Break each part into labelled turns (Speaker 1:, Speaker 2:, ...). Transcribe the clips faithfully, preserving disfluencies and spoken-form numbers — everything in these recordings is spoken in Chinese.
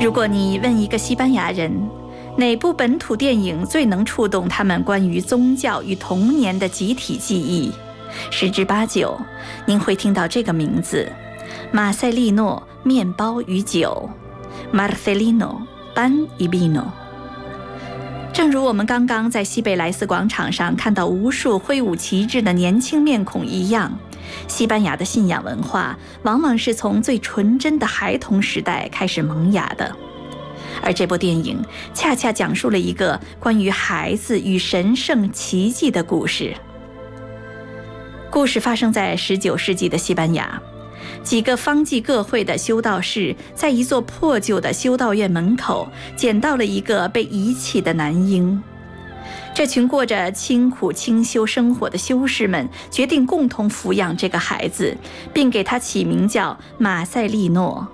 Speaker 1: 如果你问一个西班牙人，哪部本土电影最能触动他们关于宗教与童年的集体记忆，十之八九，您会听到这个名字：马塞利诺《面包与酒》 Marcelino Pan y Vino。正如我们刚刚在西贝莱斯广场上看到无数挥舞旗帜的年轻面孔一样，西班牙的信仰文化往往是从最纯真的孩童时代开始萌芽的。而这部电影恰恰讲述了一个关于孩子与神圣奇迹的故事。故事发生在十九世纪的西班牙，几个方济各会的修道士在一座破旧的修道院门口捡到了一个被遗弃的男婴。这群过着清苦清修生活的修士们决定共同抚养这个孩子，并给他起名叫马塞利诺。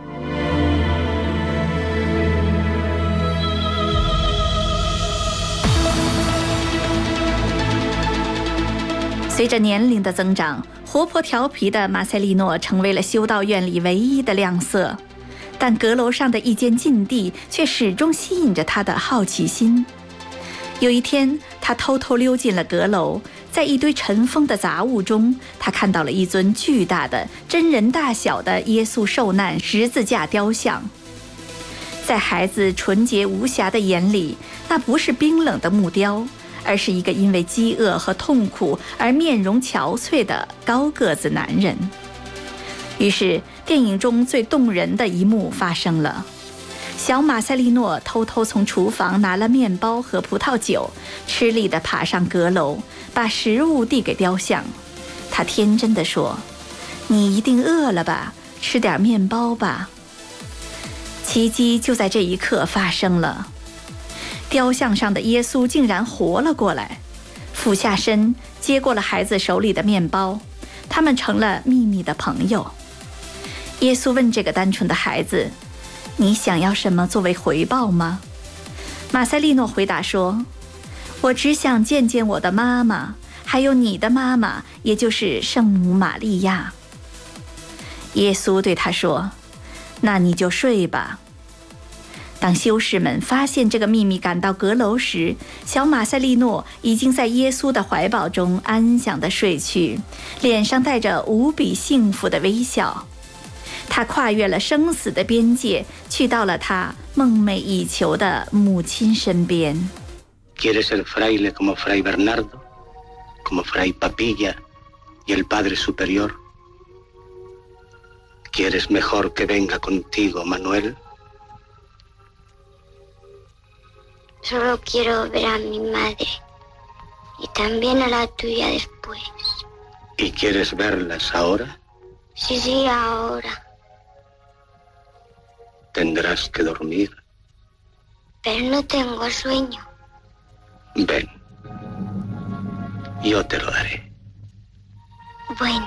Speaker 1: 随着年龄的增长，活泼调皮的马塞利诺成为了修道院里唯一的亮色，但阁楼上的一间禁地却始终吸引着他的好奇心。有一天，他偷偷溜进了阁楼，在一堆尘封的杂物中，他看到了一尊巨大的真人大小的耶稣受难十字架雕像。在孩子纯洁无瑕的眼里，那不是冰冷的木雕，而是一个因为饥饿和痛苦而面容憔悴的高个子男人。于是，电影中最动人的一幕发生了。小马塞利诺偷偷从厨房拿了面包和葡萄酒，吃力地爬上阁楼，把食物递给雕像。他天真地说：“你一定饿了吧？吃点面包吧。”奇迹就在这一刻发生了。雕像上的耶稣竟然活了过来，俯下身接过了孩子手里的面包，他们成了秘密的朋友。耶稣问这个单纯的孩子：“你想要什么作为回报吗？”马塞利诺回答说：“我只想见见我的妈妈，还有你的妈妈，也就是圣母玛利亚。”耶稣对他说：“那你就睡吧。”当修士们发现这个秘密赶到阁楼时，小马塞利诺已经在耶稣的怀抱中安详地睡去，脸上带着无比幸福的微笑。他跨越了生死的边界，去到了他梦寐以求的母亲身边。
Speaker 2: ¿Quieres ser fraile como Fray Bernardo, como Fray Papilla y el Padre Superior? ¿Quieres mejor que venga contigo, Manuel?
Speaker 3: Solo quiero ver a mi madre y también a la tuya después.
Speaker 2: ¿Y quieres verlas ahora?
Speaker 3: Sí, sí, ahora.
Speaker 2: Tendrás que dormir.
Speaker 3: Pero no tengo sueño.
Speaker 2: Ven. Yo te lo daré.
Speaker 3: Bueno.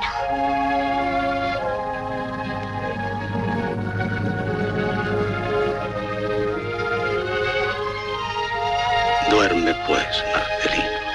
Speaker 2: Duerme pues, Marcelino.